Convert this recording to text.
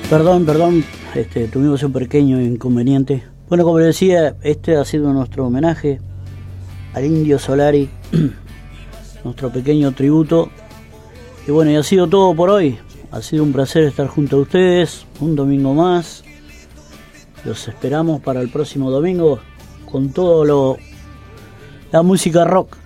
Perdón, tuvimos un pequeño inconveniente. Bueno, como les decía, este ha sido nuestro homenaje al Indio Solari, nuestro pequeño tributo. Y bueno, y ha sido todo por hoy. Ha sido un placer estar junto a ustedes, un domingo más. Los esperamos para el próximo domingo con todo la música rock